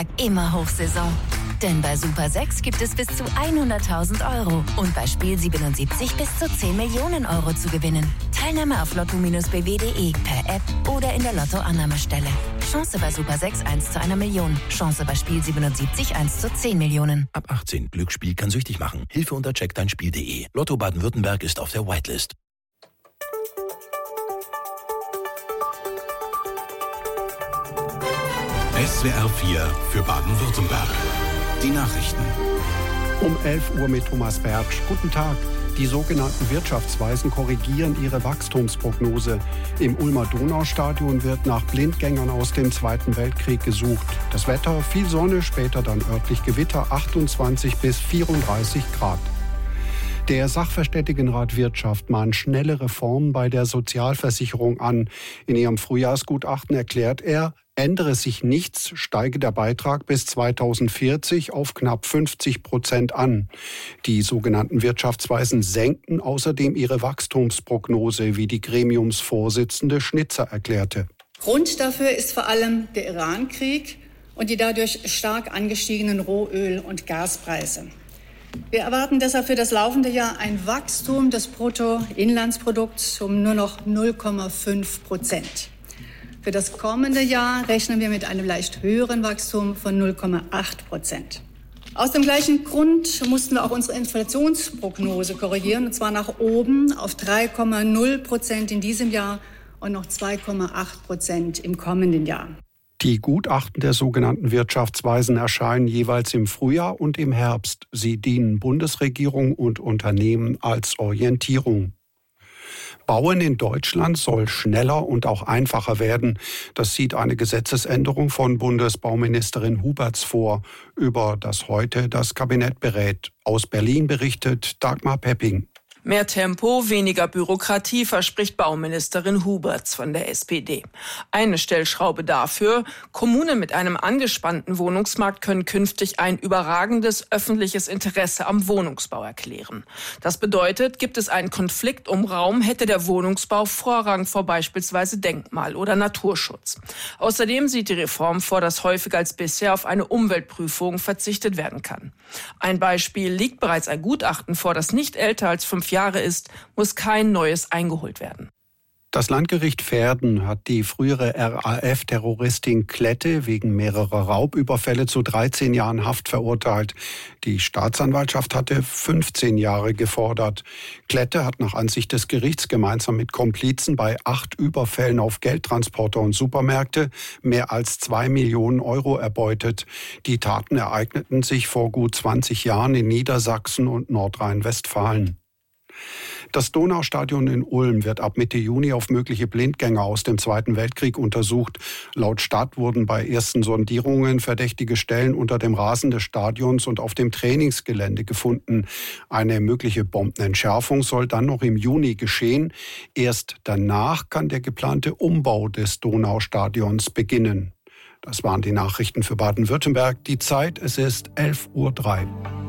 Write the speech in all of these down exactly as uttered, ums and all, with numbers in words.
Sonntag immer Hochsaison. Denn bei Super sechs gibt es bis zu hunderttausend Euro und bei Spiel siebenundsiebzig bis zu zehn Millionen Euro zu gewinnen. Teilnahme auf lotto Bindestrich b w punkt d e, per App oder in der Lottoannahmestelle. Chance bei Super sechs eins zu einer Million. Chance bei Spiel siebenundsiebzig eins zu zehn Millionen. Ab achtzehn. Glücksspiel kann süchtig machen. Hilfe unter check dein spiel punkt d e. Lotto Baden-Württemberg ist auf der Whitelist. S W R vier für Baden-Württemberg. Die Nachrichten. Um elf Uhr mit Thomas Bertsch. Guten Tag. Die sogenannten Wirtschaftsweisen korrigieren ihre Wachstumsprognose. Im Ulmer Donaustadion wird nach Blindgängern aus dem Zweiten Weltkrieg gesucht. Das Wetter, viel Sonne, später dann örtlich Gewitter, achtundzwanzig bis vierunddreißig Grad. Der Sachverständigenrat Wirtschaft mahnt schnelle Reformen bei der Sozialversicherung an. In ihrem Frühjahrsgutachten erklärt er, ändere sich nichts, steige der Beitrag bis zweitausendvierzig auf knapp fünfzig Prozent an. Die sogenannten Wirtschaftsweisen senkten außerdem ihre Wachstumsprognose, wie die Gremiumsvorsitzende Schnitzer erklärte. Grund dafür ist vor allem der Iran-Krieg und die dadurch stark angestiegenen Rohöl- und Gaspreise. Wir erwarten deshalb für das laufende Jahr ein Wachstum des Bruttoinlandsprodukts um nur noch null Komma fünf Prozent. Für das kommende Jahr rechnen wir mit einem leicht höheren Wachstum von null Komma acht Prozent. Aus dem gleichen Grund mussten wir auch unsere Inflationsprognose korrigieren, und zwar nach oben auf drei Komma null Prozent in diesem Jahr und noch zwei Komma acht Prozent im kommenden Jahr. Die Gutachten der sogenannten Wirtschaftsweisen erscheinen jeweils im Frühjahr und im Herbst. Sie dienen Bundesregierung und Unternehmen als Orientierung. Bauen in Deutschland soll schneller und auch einfacher werden. Das sieht eine Gesetzesänderung von Bundesbauministerin Huberts vor, über das heute das Kabinett berät. Aus Berlin berichtet Dagmar Pepping. Mehr Tempo, weniger Bürokratie, verspricht Bauministerin Huberts von der S P D. Eine Stellschraube dafür: Kommunen mit einem angespannten Wohnungsmarkt können künftig ein überragendes öffentliches Interesse am Wohnungsbau erklären. Das bedeutet, gibt es einen Konflikt um Raum, hätte der Wohnungsbau Vorrang vor beispielsweise Denkmal- oder Naturschutz. Außerdem sieht die Reform vor, dass häufiger als bisher auf eine Umweltprüfung verzichtet werden kann. Ein Beispiel: Liegt bereits ein Gutachten vor, das nicht älter als fünf Jahre ist, muss kein neues eingeholt werden. Das Landgericht Verden hat die frühere R A F-Terroristin Klette wegen mehrerer Raubüberfälle zu dreizehn Jahren Haft verurteilt. Die Staatsanwaltschaft hatte fünfzehn Jahre gefordert. Klette hat nach Ansicht des Gerichts gemeinsam mit Komplizen bei acht Überfällen auf Geldtransporter und Supermärkte mehr als zwei Millionen Euro erbeutet. Die Taten ereigneten sich vor gut zwanzig Jahren in Niedersachsen und Nordrhein-Westfalen. Das Donaustadion in Ulm wird ab Mitte Juni auf mögliche Blindgänger aus dem Zweiten Weltkrieg untersucht. Laut Stadt wurden bei ersten Sondierungen verdächtige Stellen unter dem Rasen des Stadions und auf dem Trainingsgelände gefunden. Eine mögliche Bombenentschärfung soll dann noch im Juni geschehen. Erst danach kann der geplante Umbau des Donaustadions beginnen. Das waren die Nachrichten für Baden-Württemberg. Die Zeit, es ist elf Uhr drei.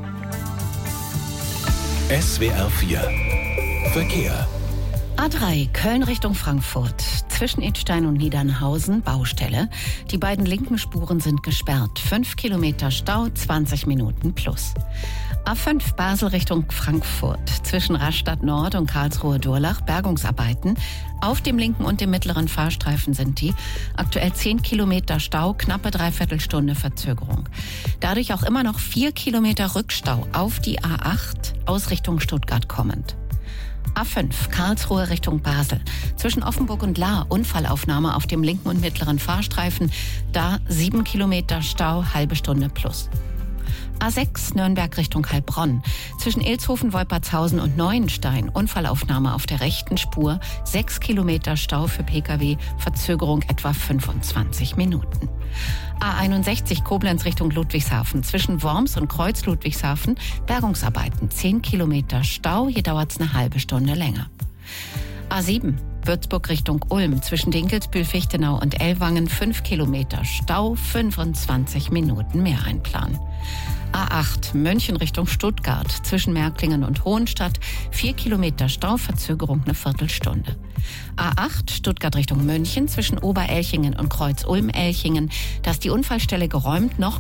S W R vier Verkehr. A drei, Köln Richtung Frankfurt. Zwischen Idstein und Niedernhausen Baustelle. Die beiden linken Spuren sind gesperrt. Fünf Kilometer Stau, zwanzig Minuten plus. A fünf, Basel Richtung Frankfurt. Zwischen Rastatt Nord und Karlsruhe-Durlach Bergungsarbeiten. Auf dem linken und dem mittleren Fahrstreifen sind die. Aktuell zehn Kilometer Stau, knappe Dreiviertelstunde Verzögerung. Dadurch auch immer noch vier Kilometer Rückstau auf die A acht aus Richtung Stuttgart kommend. A fünf, Karlsruhe Richtung Basel. Zwischen Offenburg und Lahr Unfallaufnahme auf dem linken und mittleren Fahrstreifen. Da sieben Kilometer Stau, halbe Stunde plus. A sechs, Nürnberg Richtung Heilbronn. Zwischen Ilshofen, Wolpertshausen und Neuenstein Unfallaufnahme auf der rechten Spur. sechs Kilometer Stau für Pkw, Verzögerung etwa fünfundzwanzig Minuten. A einundsechzig, Koblenz Richtung Ludwigshafen. Zwischen Worms und Kreuz Ludwigshafen Bergungsarbeiten. zehn Kilometer Stau, hier dauert es eine halbe Stunde länger. A sieben, Würzburg Richtung Ulm. Zwischen Dinkelsbühl, Fichtenau und Ellwangen fünf Kilometer Stau, fünfundzwanzig Minuten mehr einplanen. A acht, München Richtung Stuttgart. Zwischen Märklingen und Hohenstadt vier Kilometer Stau, Verzögerung eine Viertelstunde. A acht, Stuttgart Richtung München. Zwischen Oberelchingen und Kreuz Ulm-Elchingen. Da ist die Unfallstelle geräumt, noch